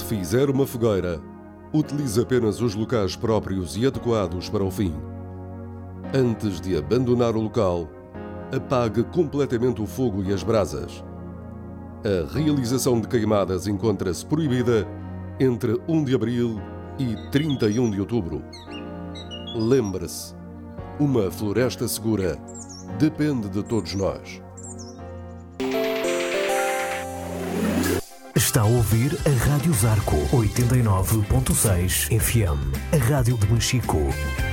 fizer uma fogueira, utilize apenas os locais próprios e adequados para o fim. Antes de abandonar o local, apague completamente o fogo e as brasas. A realização de queimadas encontra-se proibida entre 1 de abril e 31 de outubro. Lembre-se, uma floresta segura depende de todos nós. Está a ouvir a Rádio Zarco 89.6 FM, a rádio de Machico.